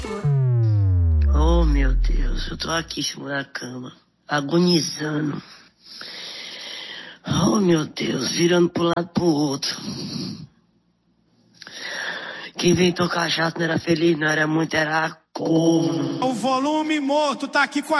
Oh, meu Deus, eu tô aqui em cima da cama, agonizando. Oh, meu Deus, virando pro lado pro outro. Quem inventou cachaça não era feliz, não era muito, era corno. O volume morto tá aqui com a